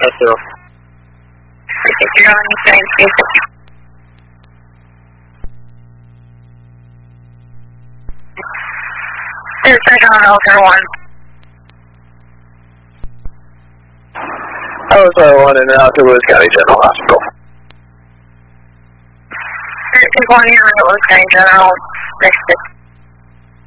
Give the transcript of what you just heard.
Yes, sir. You're on the same station. There's second on Alter 1. Alter 1 and out to Lewis County General Hospital. 220 on Lewis County General, next